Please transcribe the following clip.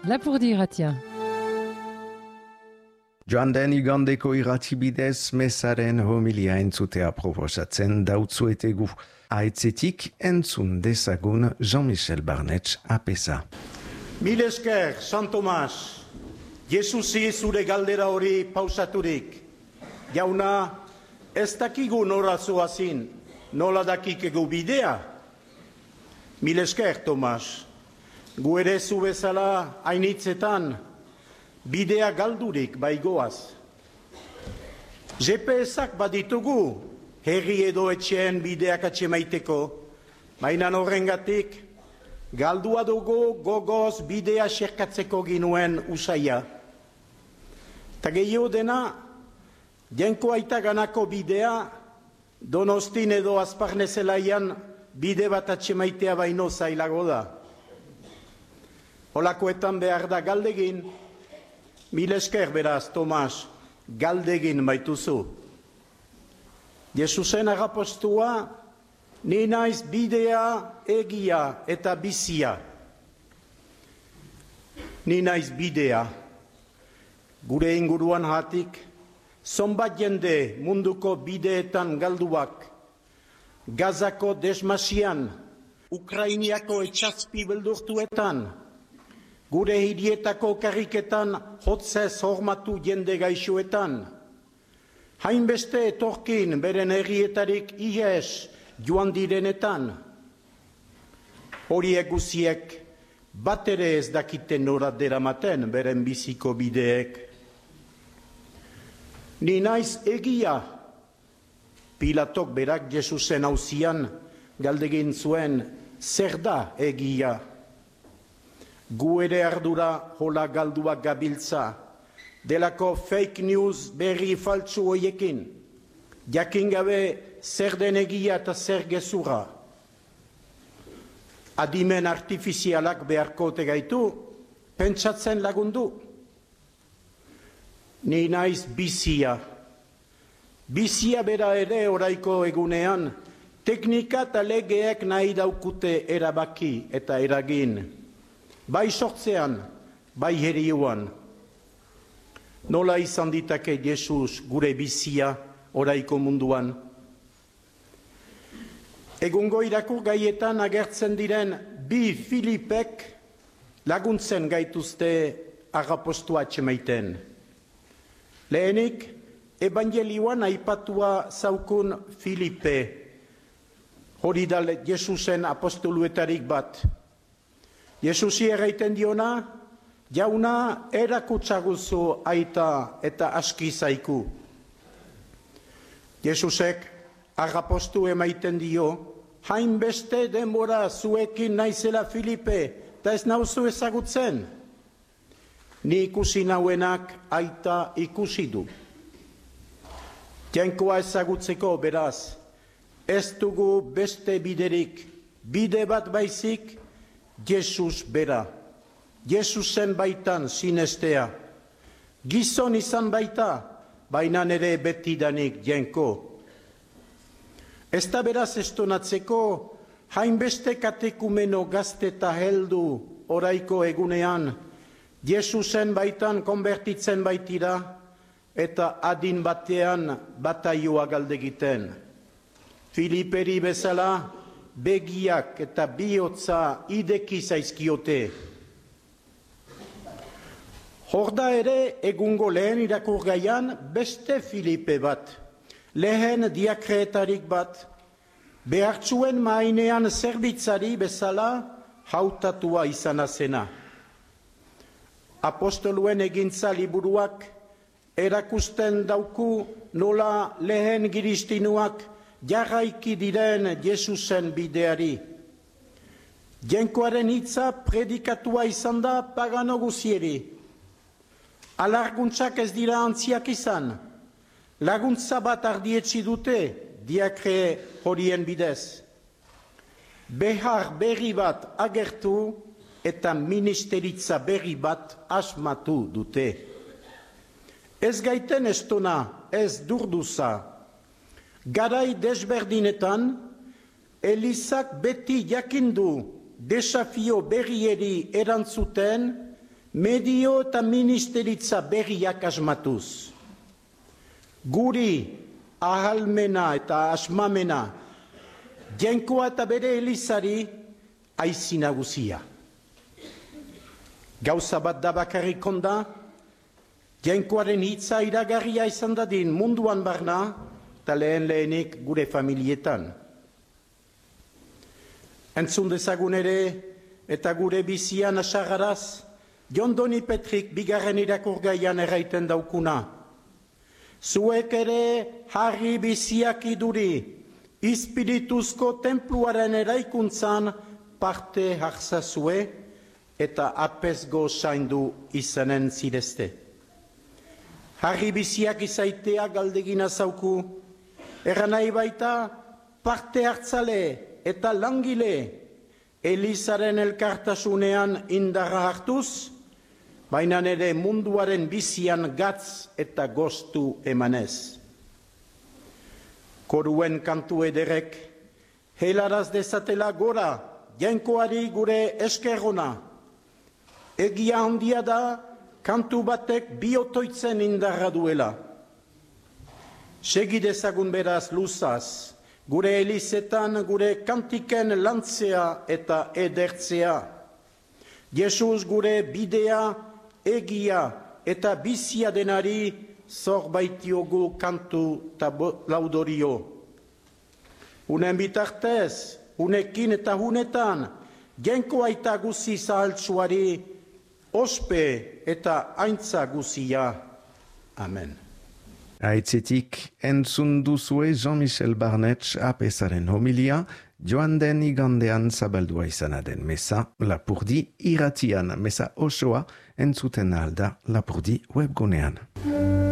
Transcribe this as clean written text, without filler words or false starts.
Lapurdi irratia. Joan den igandeko irratibidez mesaren homilia entzutea proposatzen dautzuetegu. Aitzetik entzun dezagun Jean-Michel Barnetx apesa. Mil esker, San Tomas, Jesusi zure galdera hori pausaturik. Jauna, ez dakigu nora zoazin, nola dakikegu bidea. Mil esker, Tomas, gu ere zu bezala hainitzetan, bidea galdurik baigoaz. GPS-ak baditugu, herri edo etxeen bideak atxemaiteko, mainan horrengatik, galdua dugu gogoz bidea xerkatzeko ginuen usaia. Ta gehiago dena, jenko aita ganako bidea, Donostin edo Azparnezelaian bide bat atxemaitea baino zailago da. Holakoetan behar da galdegin, mil esker beraz, Tomas, galdegin baituzu. Jesusen agapostua, ni naiz bidea, egia eta bizia. Ni naiz bidea. Gure inguruan hatik, zonbat jende munduko bideetan galduak, Gazako desmasian, Ukrainiako etxazpi beldurtuetan, gure hirietako karriketan hotzez hormatu jende gaixoetan, hainbeste etorkin beren herrietarik ihes joan direnetan, horiek guziek bat ere ez dakiten nora deramaten beren biziko bideek. Ni naiz egia, Pilatok berak Jesusen auzian galdegin zuen zer da egia. Gu ere ardura hola galduak gabiltza, delako fake news berri faltsu hoiekin, jakin gabe zer den egia eta zer gezurra. Adimen artifizialak beharko ote gaitu, pentsatzen lagundu. Ni naiz bizia. Bizia bera ere oraiko egunean, teknika eta legeek nahi daukute erabaki eta eragin. Bai sortzean, bai herioan. Nola izan ditake Jesus gure bizia oraiko munduan? Egungo irakur gaietan agertzen diren bi Filipek laguntzen gaituzte agapostua atxemaiten. Lehenik, evangelioan aipatua zaukun Filipe, hori da Jesusen apostoluetarik bat. Jesusi erraiten diona, jauna erakutsaguzu aita eta aski zaiku. Jesusek agapostu emaiten dio, hainbeste denbora zuekin naizela Filipe, eta ez nauzu ezagutzen. Ni ikusi nauenak aita ikusi du. Jainkoa ezagutzeko beraz, ez dugu beste biderik, bide bat baizik, Jesus bera. Jesusen baitan sinestea. Gizon izan baita, baina nere betidanik jainko. Ez da beraz estonatzeko, hainbeste katekumeno gazte eta heldu oraiko egunean, Jesusen baitan konbertitzen baitira, eta adin batean bataioa galdegiten. Filiperi bezala, begiak eta bihotza ideki zaizkiote. Horda ere egungo lehen irakurgaian beste Filipe bat, lehen diakretarik bat, behartzuen mainean zerbitzari bezala hautatua izana zena. Apostoluen egintza liburuak erakusten dauku nola lehen giristinuak jarraiki diren Jesusen bideari. Jenkoaren hitza predikatua izan da pagano guzieri. Alarguntzak ez dira antziak izan. Laguntza bat ardietsi dute diakre horien bidez. Behar berri bat agertu eta ministeritza berri bat asmatu dute. Ez gaiten estona, ez durduza. Garai desberdinetan, Elizak beti jakindu desafio berrieri erantzuten medio eta ministeritza berriak asmatuz. Guri ahalmena eta asmamena, Jainkoa eta bere elizari aizi nagusia. Gauza bat da bakarrik onda, Jainkoaren hitza iragarria izan dadin munduan barna, eta lehenik gure familietan. Entzun dezagun ere, eta gure bizian asagaraz, Jon Doni Petrik bigarren irakurgaian erraiten daukuna. Zuek ere harri biziak iduri, Ispirituzko tenpluaren eraikuntzan parte hartzazue eta apezgo zaindu izanen zirezte. Harri biziak izaitea galdegina zauku, nahi baita parte hartzale eta langile Elizaren elkartasunean indarra hartuz, baina ere munduaren bizian gatz eta gostu emanez. Koruen kantu ederek, helaraz dezatela gora, Jainkoari gure eskerrona. Egia handia da, kantu batek biotoitzen indarra duela. Segi dezagun beraz luzaz, gure elizetan gure kantiken lantzea eta edertzea. Jesus gure bidea, egia eta bizia denari, zor baitiogu kantu eta laudorio. Unen bitartez, unekin eta hunetan, Jainkoa eta guzi zahaltsuari, ospe eta aintza guzia. Amen. Aitzetik entzun duzue Jean-Michel Barnetx apesaren homilia, joan den igandean zabaldua izana den mesa Lapurdi irratian, mesa osoa entzuten alda Lapurdi webgunean.